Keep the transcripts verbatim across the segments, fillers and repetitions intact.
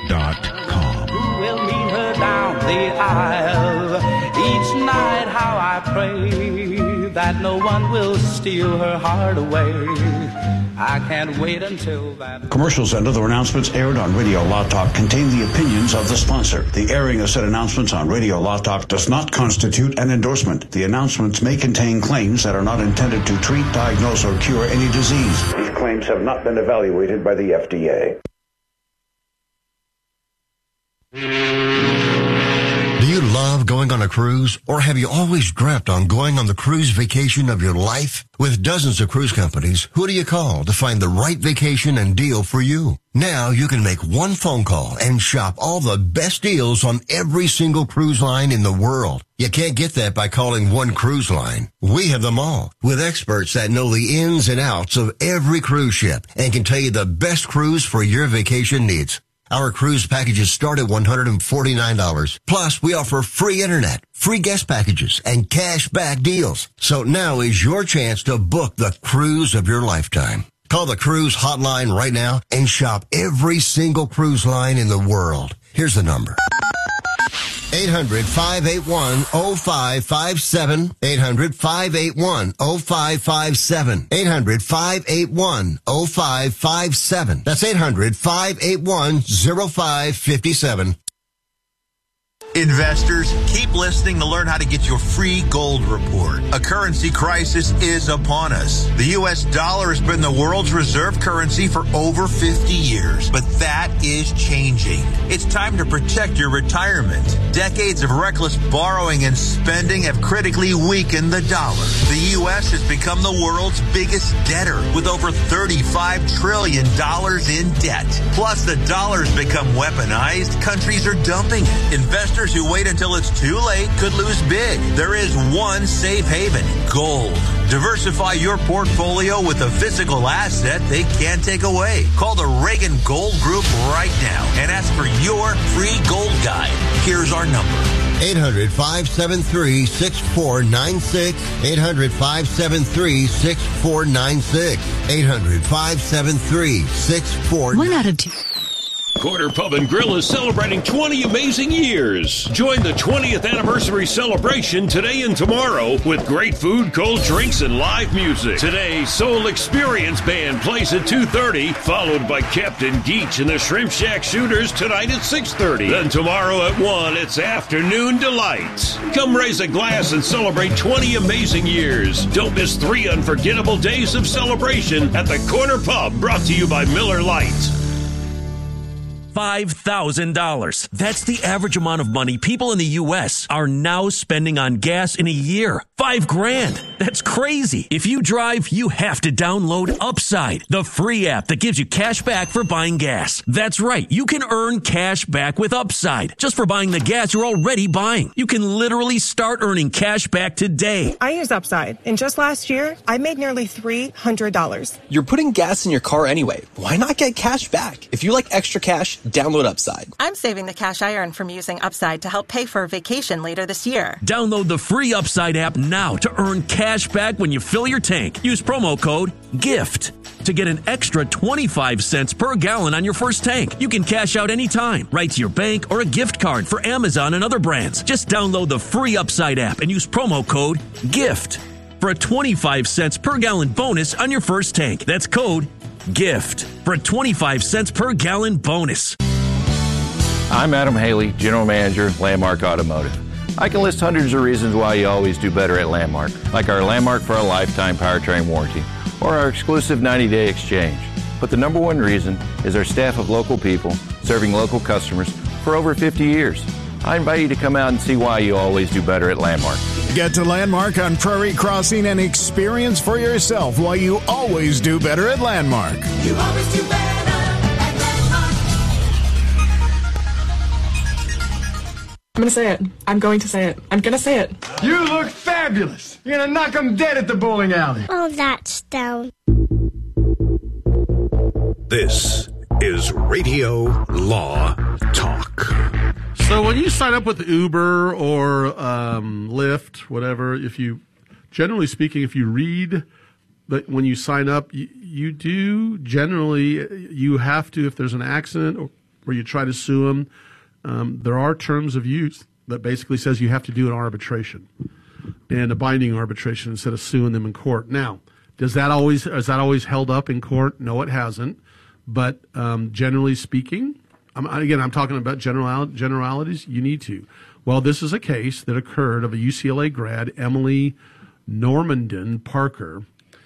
dot com. Who will meet her down the aisle? Each night how I pray that no one will steal her heart away. I can't wait until that... Commercials and other announcements aired on Radio Law Talk contain the opinions of the sponsor. The airing of said announcements on Radio Law Talk does not constitute an endorsement. The announcements may contain claims that are not intended to treat, diagnose, or cure any disease. These claims have not been evaluated by the F D A. Do you love going on a cruise, or have you always dreamt on going on the cruise vacation of your life? With dozens of cruise companies, who do you call to find the right vacation and deal for you? Now you can make one phone call and shop all the best deals on every single cruise line in the world. You can't get that by calling one cruise line. We have them all, with experts that know the ins and outs of every cruise ship and can tell you the best cruise for your vacation needs. Our cruise packages start at one hundred forty-nine dollars. Plus, we offer free internet, free guest packages, and cash back deals. So now is your chance to book the cruise of your lifetime. Call the cruise hotline right now and shop every single cruise line in the world. Here's the number. eight hundred, five eight one, oh five five seven. eight hundred, five eight one, oh five five seven. eight hundred, five eight one, oh five five seven. That's eight hundred, five eight one, oh five five seven. Investors, keep listening to learn how to get your free gold report. A currency crisis is upon us. The U S dollar has been the world's reserve currency for over fifty years, but that is changing. It's time to protect your retirement. Decades of reckless borrowing and spending have critically weakened the dollar. The U S has become the world's biggest debtor with over thirty-five trillion dollars in debt. Plus, the dollar's become weaponized. Countries are dumping it. Investors who wait until it's too late could lose big. There is one safe haven, gold. Diversify your portfolio with a physical asset they can't take away. Call the Reagan Gold Group right now and ask for your free gold guide. Here's our number. eight hundred, five seven three, six four nine six. eight hundred, five seven three, six four nine six. eight hundred, five seven three, six four nine six. One out of two. Corner Pub and Grill is celebrating twenty amazing years. Join the twentieth anniversary celebration today and tomorrow with great food, cold drinks, and live music. Today, Soul Experience Band plays at two thirty, followed by Captain Geach and the Shrimp Shack Shooters tonight at six thirty. Then tomorrow at one, it's Afternoon Delights. Come raise a glass and celebrate twenty amazing years. Don't miss three unforgettable days of celebration at the Corner Pub, brought to you by Miller Lite. five thousand dollars. That's the average amount of money people in the U S are now spending on gas in a year. Five grand. That's crazy. If you drive, you have to download Upside, the free app that gives you cash back for buying gas. That's right. You can earn cash back with Upside just for buying the gas you're already buying. You can literally start earning cash back today. I use Upside, and just last year, I made nearly three hundred dollars. You're putting gas in your car anyway. Why not get cash back? If you like extra cash, download Upside. I'm saving the cash I earn from using Upside to help pay for a vacation later this year. Download the free Upside app now to earn cash back when you fill your tank. Use promo code GIFT to get an extra twenty-five cents per gallon on your first tank. You can cash out anytime, right to your bank or a gift card for Amazon and other brands. Just download the free Upside app and use promo code GIFT for a twenty-five cents per gallon bonus on your first tank. That's code GIFT for a twenty-five cents per gallon bonus. I'm Adam Haley, General Manager, Landmark Automotive. I can list hundreds of reasons why you always do better at Landmark, like our Landmark for a lifetime powertrain warranty or our exclusive ninety-day exchange. But the number one reason is our staff of local people serving local customers for over fifty years. I invite you to come out and see why you always do better at Landmark. Get to Landmark on Prairie Crossing and experience for yourself why you always do better at Landmark. You always do better. I'm going to say it. I'm going to say it. I'm going to say it. You look fabulous. You're going to knock them dead at the bowling alley. Oh, that's down. This is Radio Law Talk. So when you sign up with Uber or um, Lyft, whatever, if you, generally speaking, if you read, but when you sign up, you, you do generally, you have to, if there's an accident or where you try to sue them, um, there are terms of use that basically says you have to do an arbitration, and a binding arbitration instead of suing them in court. Now, does that always is that always held up in court? No, it hasn't. But um, generally speaking, I'm, again, I'm talking about general generalities. You need to. Well, this is a case that occurred of a U C L A grad, Emily Normandin Parker,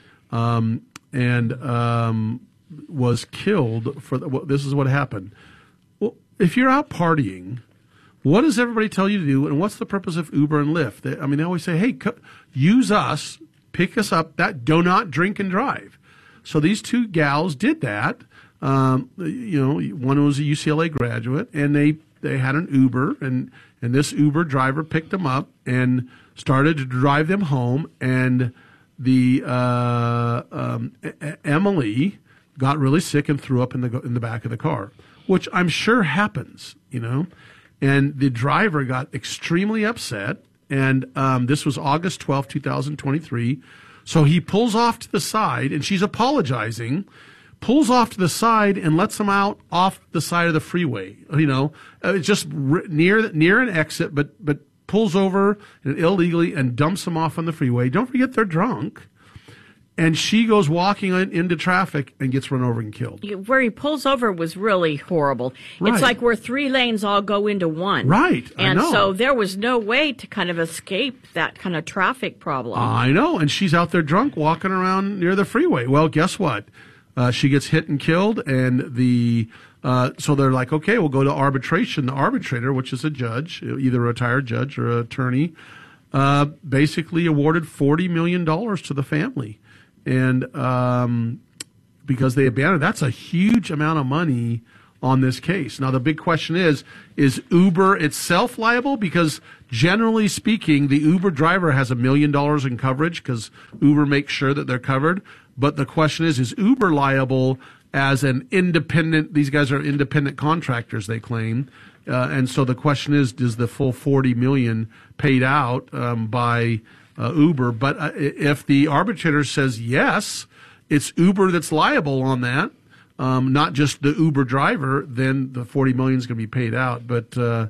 um, and um, was killed for the, well, this is what happened. Well, if you're out partying, what does everybody tell you to do, and what's the purpose of Uber and Lyft? They, I mean, they always say, hey, co- use us, pick us up, that do not drink and drive. So these two gals did that. Um, you know, one was a U C L A graduate, and they, they had an Uber, and, and this Uber driver picked them up and started to drive them home, and the uh, um, Emily got really sick and threw up in the in the back of the car, which I'm sure happens, you know. And the driver got extremely upset, and um, this was August twelfth, twenty twenty-three. So he pulls off to the side, and she's apologizing, pulls off to the side and lets them out off the side of the freeway. You know, uh, just r- near near an exit, but but pulls over and illegally and dumps them off on the freeway. Don't forget they're drunk. And she goes walking in, into traffic and gets run over and killed. Where he pulls over was really horrible. Right. It's like where three lanes all go into one. Right, I And know. so there was no way to kind of escape that kind of traffic problem. I know. And she's out there drunk walking around near the freeway. Well, guess what? Uh, she gets hit and killed. And the uh, so they're like, okay, we'll go to arbitration. The arbitrator, which is a judge, either a retired judge or an attorney, uh, basically awarded forty million dollars to the family. And um, because they abandoned, that's a huge amount of money on this case. Now, the big question is, is Uber itself liable? Because generally speaking, the Uber driver has a million dollars in coverage because Uber makes sure that they're covered. But the question is, is Uber liable as an independent, these guys are independent contractors, they claim. Uh, and so the question is, does the full forty million dollars paid out um, by Uh, Uber, but uh, if the arbitrator says yes, it's Uber that's liable on that, um, not just the Uber driver, then the forty million is going to be paid out. But uh,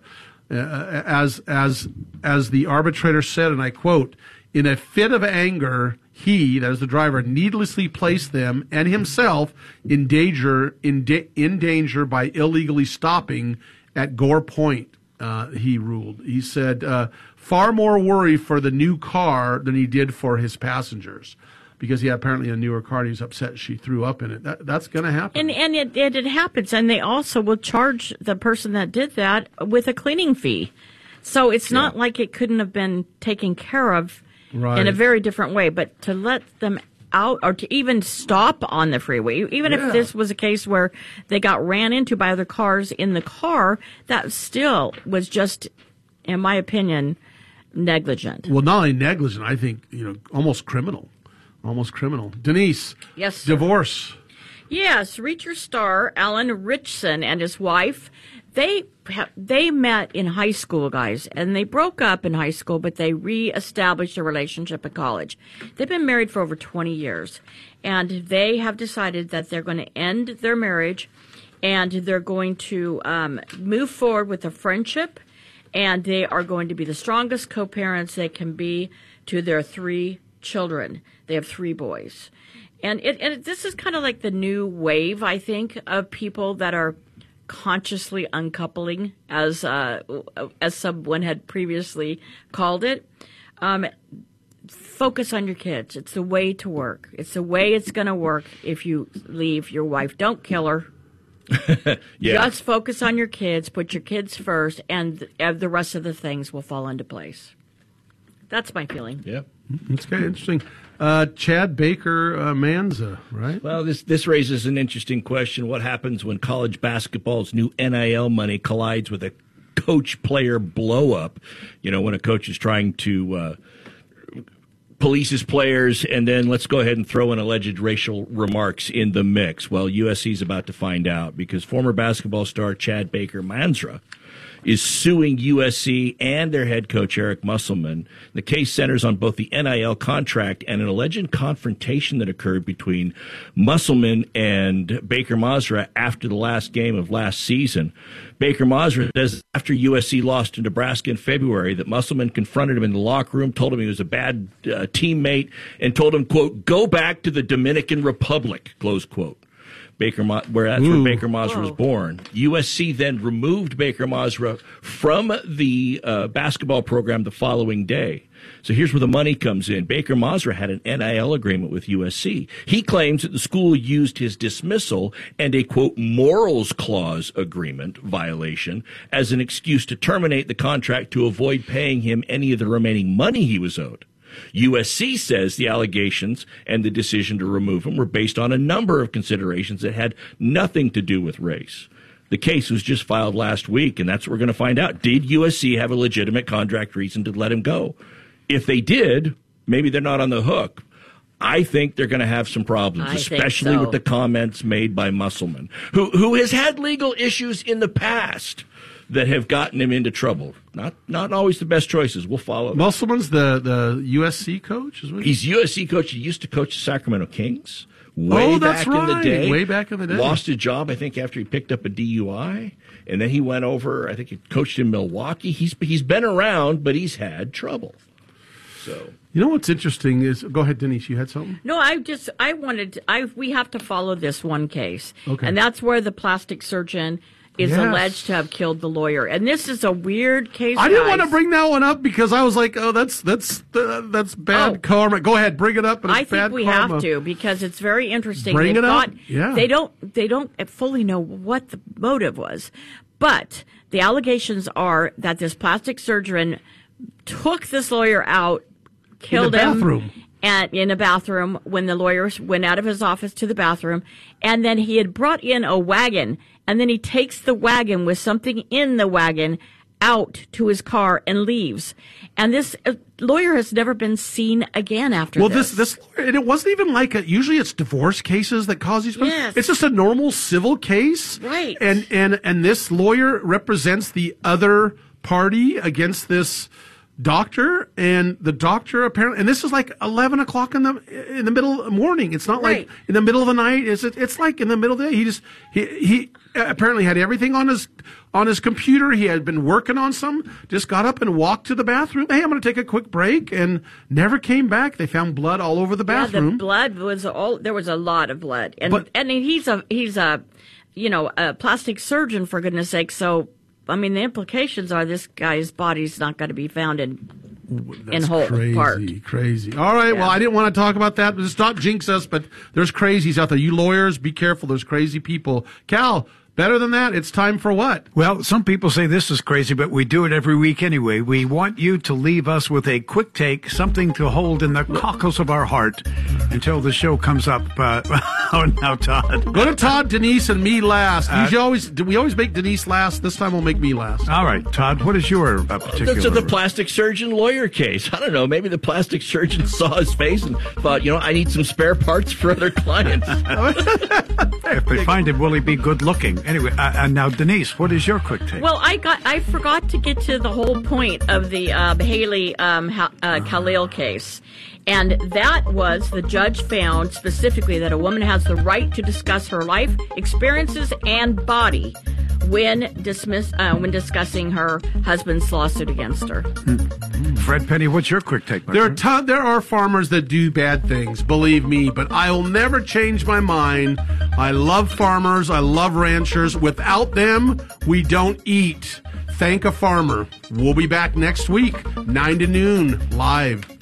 as as as the arbitrator said, and I quote, "In a fit of anger, he, that is the driver, needlessly placed them and himself in danger in, da- in danger by illegally stopping at Gore Point." Uh, he ruled. He said, uh, far more worry for the new car than he did for his passengers, because he had apparently a newer car and he's upset she threw up in it. That, that's going to happen. And and it, it, it happens. And they also will charge the person that did that with a cleaning fee. So it's not yeah. like it couldn't have been taken care of right. in a very different way. But to let them out, or to even stop on the freeway, even yeah. if this was a case where they got ran into by other cars in the car, that still was just, in my opinion, negligent. Well, not only negligent, I think, you know, almost criminal. Almost criminal. Denise. Yes, sir. Divorce. Yes, Reacher star Alan Ritchson and his wife, they they met in high school, guys, and they broke up in high school, but they reestablished a relationship at college. They've been married for over twenty years, and they have decided that they're going to end their marriage, and they're going to um, move forward with a friendship, and they are going to be the strongest co-parents they can be to their three children. They have three boys. And it, and this is kind of like the new wave, I think, of people that are consciously uncoupling, as uh, as someone had previously called it. Um, focus on your kids. It's the way to work. It's the way it's going to work if you leave your wife. Don't kill her. yeah. Just focus on your kids. Put your kids first, and the rest of the things will fall into place. That's my feeling. Yeah. That's kind of interesting. Uh, Chad Baker uh, Manza, right? Well, this this raises an interesting question. What happens when college basketball's new N I L money collides with a coach-player blow-up? You know, when a coach is trying to uh, polices players, and then let's go ahead and throw in alleged racial remarks in the mix. Well, U S C is about to find out because former basketball star Chad Baker-Manzra is suing U S C and their head coach, Eric Musselman. The case centers on both the N I L contract and an alleged confrontation that occurred between Musselman and Baker-Mazra after the last game of last season. Baker-Mazra says after U S C lost to Nebraska in February that Musselman confronted him in the locker room, told him he was a bad uh, teammate, and told him, quote, go back to the Dominican Republic, close quote. Baker, where that's Ooh. where Baker-Mazra was born. U S C then removed Baker-Mazra from the uh, basketball program the following day. So here's where the money comes in. Baker-Mazra had an N I L agreement with U S C. He claims that the school used his dismissal and a, quote, morals clause agreement violation as an excuse to terminate the contract to avoid paying him any of the remaining money he was owed. U S C says the allegations and the decision to remove him were based on a number of considerations that had nothing to do with race. The case was just filed last week, and that's what we're going to find out. Did U S C have a legitimate contract reason to let him go? If they did, maybe they're not on the hook. I think they're going to have some problems, I especially think so. with the comments made by Musselman, who who has had legal issues in the past that have gotten him into trouble. Not not always the best choices. We'll follow. Musselman's the, the U S C coach? Is what He's U S C coach. He used to coach the Sacramento Kings way oh, that's back right. in the day. Way back in the day. Lost a job, I think, after he picked up a D U I. And then he went over, I think he coached in Milwaukee. He's He's been around, but he's had trouble. So... You know what's interesting is, go ahead, Denise, you had something? No, I just, I wanted, to, I we have to follow this one case. Okay. And that's where the plastic surgeon is Yes. alleged to have killed the lawyer. And this is a weird case. I didn't guys. want to bring that one up because I was like, oh, that's that's uh, that's bad Oh. karma. Go ahead, bring it up. But it's I think bad we karma. have to because it's very interesting. Bring They've it up. got- Yeah. They don't they don't fully know what the motive was. But the allegations are that this plastic surgeon took this lawyer out, killed in the him bathroom. at, in a bathroom when the lawyer went out of his office to the bathroom, and then he had brought in a wagon, and then he takes the wagon with something in the wagon out to his car and leaves. And this uh, lawyer has never been seen again after Well, this. this this and it wasn't even like a, usually it's divorce cases that cause these. Yes. It's just a normal civil case, Right. And and and this lawyer represents the other party against this doctor, and the doctor apparently, and this is like eleven o'clock in the in the middle of the morning. It's not Right. like in the middle of the night. It's it's like in the middle of the day. He just he he apparently had everything on his on his computer. He had been working on some. Just got up and walked to the bathroom. Hey, I'm going to take a quick break, and never came back. They found blood all over the Yeah, bathroom. the blood was all. There was a lot of blood, and But- and he's a he's a, you know, a plastic surgeon, for goodness sake. So I mean, the implications are this guy's body's not going to be found in in whole crazy, part. crazy. All right. Well, I didn't want to talk about that. But it's not jinx us, but there's crazies out there. You lawyers, be careful. There's crazy people. Cal, better than that, it's time for what? Well, some people say this is crazy, but we do it every week anyway. We want you to leave us with a quick take, something to hold in the cockles of our heart until the show comes up. Uh, oh, now, Todd. Go to Todd, Denise, and me last. Uh, Usually always, we always make Denise last. This time we'll make me last. All right, Todd, what is your uh, particular... That's the plastic surgeon lawyer case. I don't know. Maybe the plastic surgeon saw his face and thought, you know, I need some spare parts for other clients. If they find him, will he be good looking? Anyway, uh, and now, Denise, what is your quick take? Well, I got I forgot to get to the whole point of the uh, Haley um, ha- uh, Khalil case. And that was the judge found specifically that a woman has the right to discuss her life experiences and body when dismiss uh, when discussing her husband's lawsuit against her. Fred Penny, what's your quick take? my There are friend? ton, there are farmers that do bad things, believe me, but I will never change my mind. I love farmers. I love ranchers. Without them, we don't eat. Thank a farmer. We'll be back next week, nine to noon, live.